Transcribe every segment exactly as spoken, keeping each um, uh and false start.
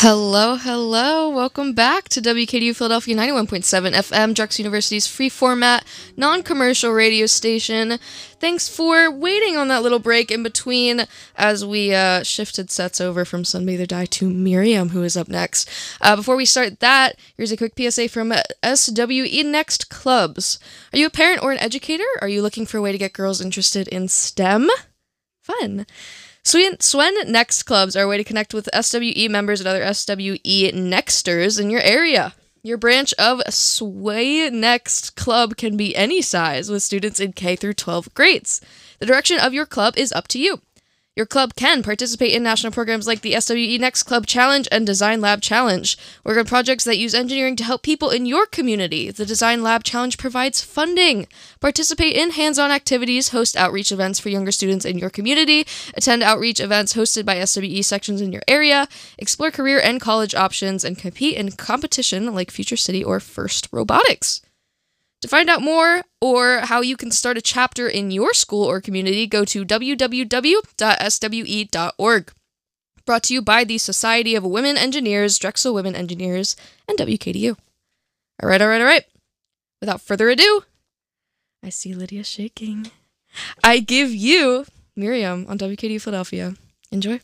Hello, hello. Welcome back to W K D U Philadelphia ninety-one point seven F M, Drexel University's free format, non-commercial radio station. Thanks for waiting on that little break in between as we uh, shifted sets over from Sunbather Die to Miriam, who is up next. Uh, before we start that, here's a quick P S A from S W E Next Clubs. Are you a parent or an educator? Are you looking for a way to get girls interested in STEM? Fun. Swen Next Clubs are a way to connect with S W E members and other S W E Nexters in your area. Your branch of Sway Next Club can be any size, with students in K through twelve grades. The direction of your club is up to you. Your club can participate in national programs like the S W E Next Club Challenge and Design Lab Challenge. Work on projects that use engineering to help people in your community. The Design Lab Challenge provides funding. Participate in hands-on activities, host outreach events for younger students in your community, attend outreach events hosted by S W E sections in your area, explore career and college options, and compete in competition like Future City or First Robotics. To find out more or how you can start a chapter in your school or community, go to w w w dot s w e dot org. Brought to you by the Society of Women Engineers, Drexel Women Engineers, and W K D U. All right, all right, all right. Without further ado, I see Lydia shaking. I give you Miriam on W K D U Philadelphia. Enjoy.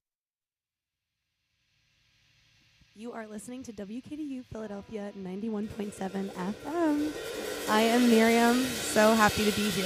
You are listening to W K D U Philadelphia ninety-one point seven F M. I am Miriam, so happy to be here.